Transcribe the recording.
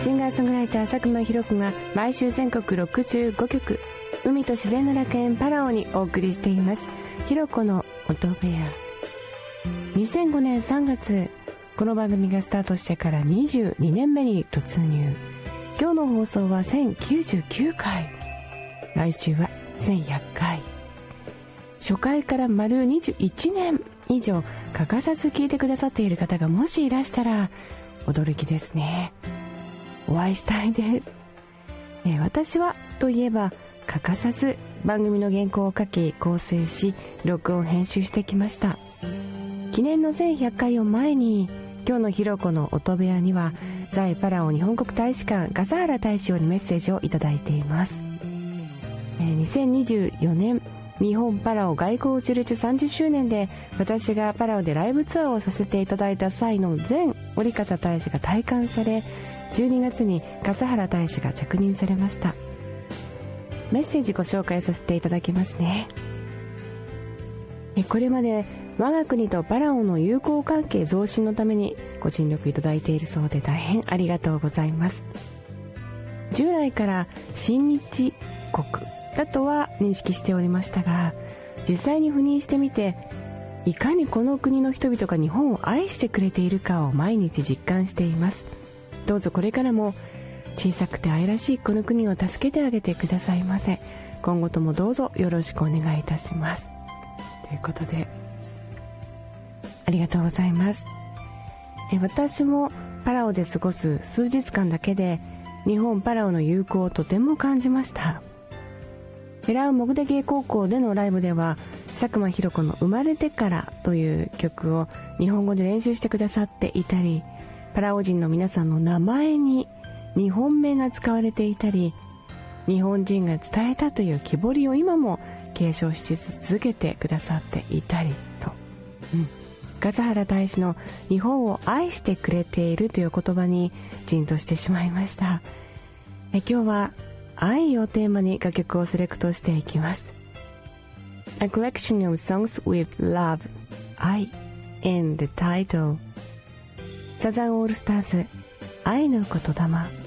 シンガーソングライター佐久間ひろ子が毎週全国65局、海と自然の楽園パラオにお送りしています。ひろ子の音部屋。2005年3月、この番組がスタートしてから22年目に突入。今日の放送は1099回。来週は1100回。初回から丸21年以上欠かさず聞いてくださっている方がもしいらしたら驚きですね。お会いしたいです。私はといえば欠かさず番組の原稿を書き構成し録音編集してきました。記念の1100回を前に今日のひろ子の音部屋には在パラオ日本国大使館笠原大使よりメッセージをいただいています。2024年日本パラオ外交樹立30周年で私がパラオでライブツアーをさせていただいた際の前折笠大使が退官され、12月に笠原大使が着任されました。メッセージご紹介させていただきますね。これまで我が国とパラオの友好関係増進のためにご尽力いただいているそうで大変ありがとうございます。従来から親日国だとは認識しておりましたが、実際に赴任してみていかにこの国の人々が日本を愛してくれているかを毎日実感しています。どうぞこれからも小さくて愛らしいこの国を助けてあげてくださいませ。今後ともどうぞよろしくお願いいたします。ということでありがとうございます。私もパラオで過ごす数日間だけで日本パラオの友好をとても感じました。ペラウモグデゲ高校でのライブでは佐久間ひろ子の生まれてからという曲を日本語で練習してくださっていたり、パラオ人の皆さんの名前に日本名が使われていたり、日本人が伝えたという木彫りを今も継承し続けてくださっていたりと、笠原大使の日本を愛してくれているという言葉にじんとしてしまいました。今日は愛をテーマに楽曲をセレクトしていきます。A collection of songs with love, 愛 in the title。サザンオールスターズ愛の言霊。